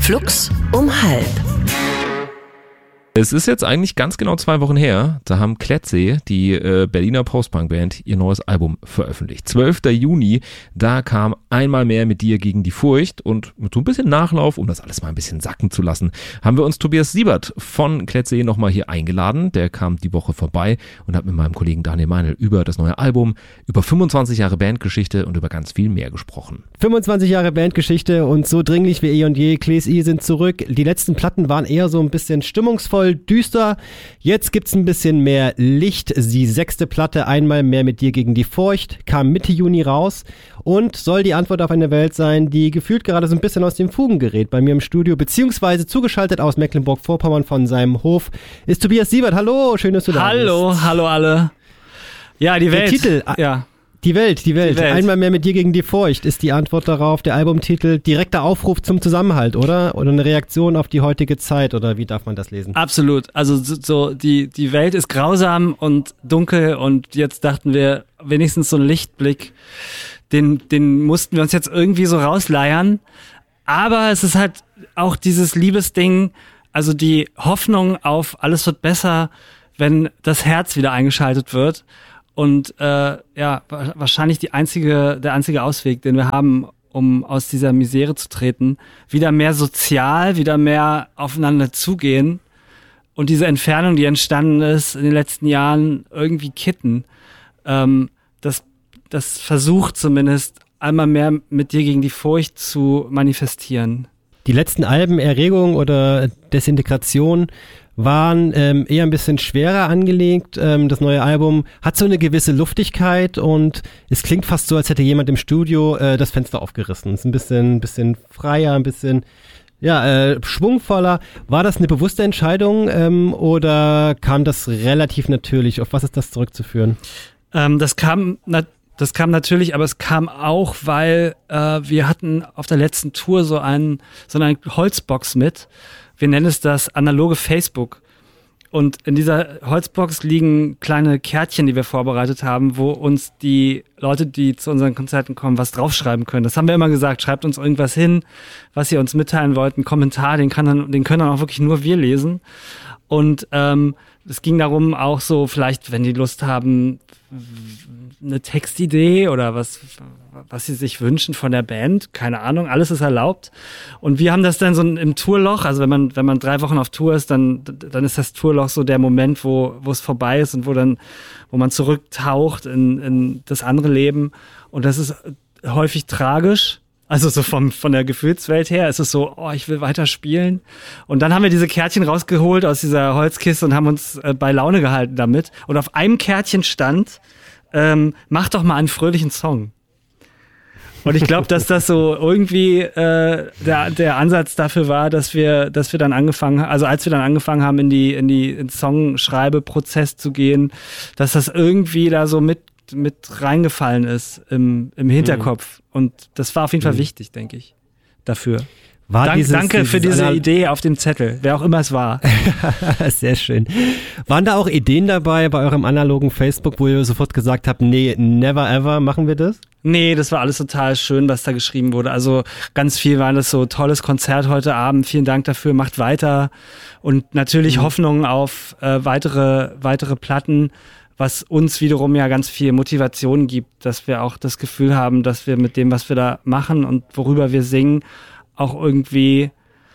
Flux um halb. Es ist jetzt eigentlich ganz genau 2 Wochen her, da haben Klätsee, die Berliner Post-Punk-Band, ihr neues Album veröffentlicht. 12. Juni, da kam Einmal mehr mit dir gegen die Furcht und mit so ein bisschen Nachlauf, um das alles mal ein bisschen sacken zu lassen, haben wir uns Tobias Siebert von Klätsee nochmal hier eingeladen. Der kam die Woche vorbei und hat mit meinem Kollegen Daniel Meinl über das neue Album, über 25 Jahre Bandgeschichte und über ganz viel mehr gesprochen. 25 Jahre Bandgeschichte und so dringlich wie eh und je. Kläsi sind zurück. Die letzten Platten waren eher so ein bisschen stimmungsvoll, düster. Jetzt gibt's ein bisschen mehr Licht. Die 6. Platte, Einmal mehr mit dir gegen die Furcht, kam Mitte Juni raus und soll die Antwort auf eine Welt sein, die gefühlt gerade so ein bisschen aus den Fugen gerät. Bei mir im Studio, beziehungsweise zugeschaltet aus Mecklenburg-Vorpommern von seinem Hof, ist Tobias Siebert. Hallo, schön, dass du da bist. Hallo alle. Ja, die Welt. Der Titel, ja. Die Welt. Einmal mehr mit dir gegen die Furcht ist die Antwort darauf. Der Albumtitel, direkter Aufruf zum Zusammenhalt, oder? Oder eine Reaktion auf die heutige Zeit, oder wie darf man das lesen? Absolut. Also so die Welt ist grausam und dunkel und jetzt dachten wir, wenigstens so ein Lichtblick, den mussten wir uns jetzt irgendwie so rausleiern. Aber es ist halt auch dieses Liebesding, also die Hoffnung auf alles wird besser, wenn das Herz wieder eingeschaltet wird. Und wahrscheinlich der einzige Ausweg, den wir haben, um aus dieser Misere zu treten, wieder mehr sozial, wieder mehr aufeinander zugehen und diese Entfernung, die entstanden ist in den letzten Jahren, irgendwie kitten. Das versucht zumindest einmal mehr mit dir gegen die Furcht zu manifestieren. Die letzten Alben, Erregung oder Desintegration, waren eher ein bisschen schwerer angelegt. Das neue Album hat so eine gewisse Luftigkeit und es klingt fast so, als hätte jemand im Studio das Fenster aufgerissen. Es ist ein bisschen freier, ein bisschen schwungvoller. War das eine bewusste Entscheidung oder kam das relativ natürlich? Auf was ist das zurückzuführen? Das kam natürlich, aber es kam auch, weil wir hatten auf der letzten Tour so eine Holzbox mit. Wir nennen es das analoge Facebook. Und in dieser Holzbox liegen kleine Kärtchen, die wir vorbereitet haben, wo uns die Leute, die zu unseren Konzerten kommen, was draufschreiben können. Das haben wir immer gesagt, schreibt uns irgendwas hin, was ihr uns mitteilen wollt, einen Kommentar, den können dann auch wirklich nur wir lesen. Und es ging darum auch so, vielleicht, wenn die Lust haben, eine Textidee oder was sie sich wünschen von der Band, keine Ahnung, alles ist erlaubt. Und wir haben das dann so im Tourloch, also wenn man 3 Wochen auf Tour ist, dann ist das Tourloch so der Moment, wo es vorbei ist und wo man zurücktaucht in das andere Leben. Und das ist häufig tragisch. Also so von der Gefühlswelt her ist es so, ich will weiter spielen. Und dann haben wir diese Kärtchen rausgeholt aus dieser Holzkiste und haben uns bei Laune gehalten damit. Und auf einem Kärtchen stand, mach doch mal einen fröhlichen Song. Und ich glaube, dass das so irgendwie der Ansatz dafür war, dass wir dann angefangen haben, also als wir dann angefangen haben, in den Songschreibeprozess zu gehen, dass das irgendwie da so mit reingefallen ist im Hinterkopf. Und das war auf jeden Fall wichtig, denke ich, dafür. Danke für diese Idee auf dem Zettel, wer auch immer es war. Sehr schön. Waren da auch Ideen dabei bei eurem analogen Facebook, wo ihr sofort gesagt habt, nee, never ever machen wir das? Nee, das war alles total schön, was da geschrieben wurde. Also ganz viel war das so, tolles Konzert heute Abend, vielen Dank dafür, macht weiter. Und natürlich Hoffnung auf weitere Platten, was uns wiederum ja ganz viel Motivation gibt, dass wir auch das Gefühl haben, dass wir mit dem, was wir da machen und worüber wir singen, auch irgendwie,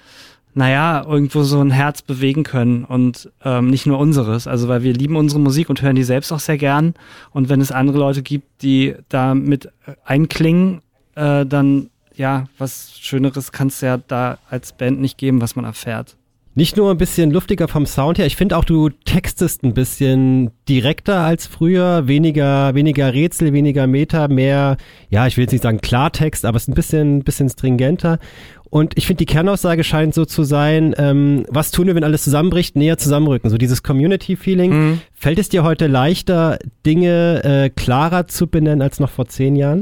irgendwo so ein Herz bewegen können und nicht nur unseres. Also weil wir lieben unsere Musik und hören die selbst auch sehr gern. Und wenn es andere Leute gibt, die da mit einklingen, dann was Schöneres kann es ja da als Band nicht geben, was man erfährt. Nicht nur ein bisschen luftiger vom Sound her, ich finde auch, du textest ein bisschen direkter als früher, weniger Rätsel, weniger Meter, mehr, ich will jetzt nicht sagen Klartext, aber es ist ein bisschen stringenter. Und ich finde, die Kernaussage scheint so zu sein, was tun wir, wenn alles zusammenbricht, näher zusammenrücken. So dieses Community-Feeling. Fällt es dir heute leichter, Dinge klarer zu benennen als noch vor 10 Jahren?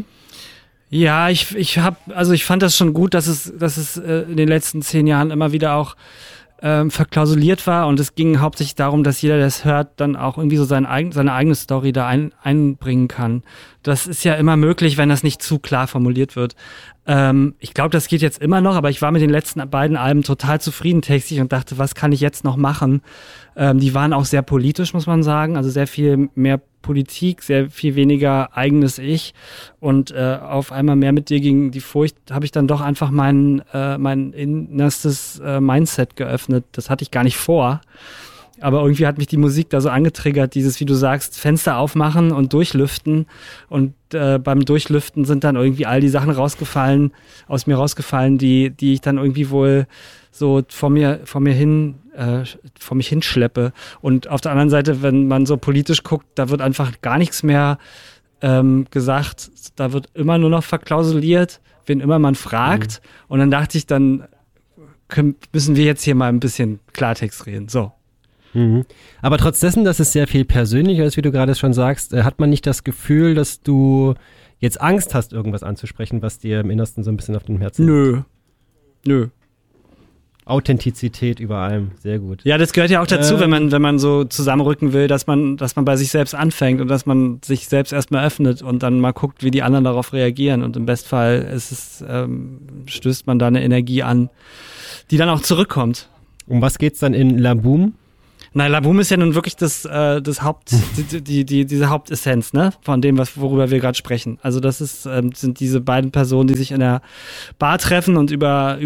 Ja, ich fand das schon gut, dass es in den letzten 10 Jahren immer wieder auch verklausuliert war und es ging hauptsächlich darum, dass jeder, der es hört, dann auch irgendwie so seine eigene Story da einbringen kann. Das ist ja immer möglich, wenn das nicht zu klar formuliert wird. Ich glaube, das geht jetzt immer noch, aber ich war mit den letzten beiden Alben total zufrieden textlich und dachte, was kann ich jetzt noch machen? Die waren auch sehr politisch, muss man sagen, also sehr viel mehr Politik, sehr viel weniger eigenes Ich und auf einmal mehr mit dir gegen die Furcht habe ich dann doch einfach mein innerstes Mindset geöffnet. Das hatte ich gar nicht vor. Aber irgendwie hat mich die Musik da so angetriggert, dieses, wie du sagst, Fenster aufmachen und durchlüften. Und beim Durchlüften sind dann irgendwie all die Sachen aus mir rausgefallen, die ich dann irgendwie wohl so vor mich hinschleppe. Und auf der anderen Seite, wenn man so politisch guckt, da wird einfach gar nichts mehr gesagt. Da wird immer nur noch verklausuliert, wen immer man fragt. Und dann dachte ich, dann müssen wir jetzt hier mal ein bisschen Klartext reden. So. Aber trotz dessen, dass es sehr viel persönlicher ist, wie du gerade schon sagst, hat man nicht das Gefühl, dass du jetzt Angst hast, irgendwas anzusprechen, was dir im Innersten so ein bisschen auf dem Herzen liegt? Nö. Authentizität über allem, sehr gut. Ja, das gehört ja auch dazu, wenn man so zusammenrücken will, dass man bei sich selbst anfängt und dass man sich selbst erstmal öffnet und dann mal guckt, wie die anderen darauf reagieren. Und im Bestfall stößt man da eine Energie an, die dann auch zurückkommt. Um was geht's dann in La Boum? Nein, La Boum ist ja nun wirklich diese Hauptessenz, ne, von dem, worüber wir gerade sprechen. Also das sind diese beiden Personen, die sich in der Bar treffen und über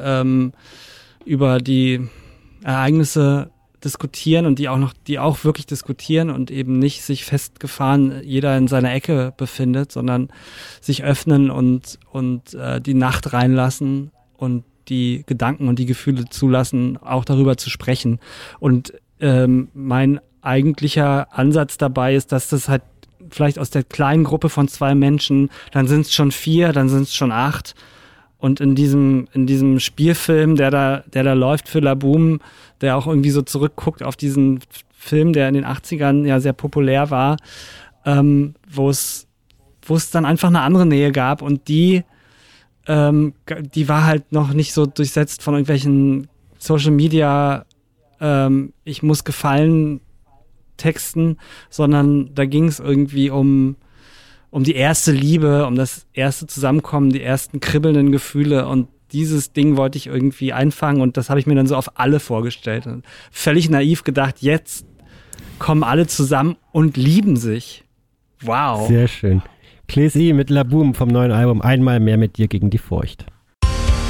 die Ereignisse diskutieren und die auch wirklich diskutieren und eben nicht sich festgefahren jeder in seiner Ecke befindet, sondern sich öffnen und die Nacht reinlassen und die Gedanken und die Gefühle zulassen, auch darüber zu sprechen. Und mein eigentlicher Ansatz dabei ist, dass das halt vielleicht aus der kleinen Gruppe von 2 Menschen, dann sind es schon 4, dann sind es schon 8. Und in diesem Spielfilm, der da läuft für La Boum, der auch irgendwie so zurückguckt auf diesen Film, der in den 80ern ja sehr populär war, wo es dann einfach eine andere Nähe gab und die war halt noch nicht so durchsetzt von irgendwelchen Social Media ich muss gefallen Texten, sondern da ging es irgendwie um die erste Liebe, um das erste Zusammenkommen, die ersten kribbelnden Gefühle und dieses Ding wollte ich irgendwie einfangen und das habe ich mir dann so auf alle vorgestellt und völlig naiv gedacht, jetzt kommen alle zusammen und lieben sich. Wow. Sehr schön. Claes E. mit La Boum vom neuen Album Einmal mehr mit dir gegen die Furcht.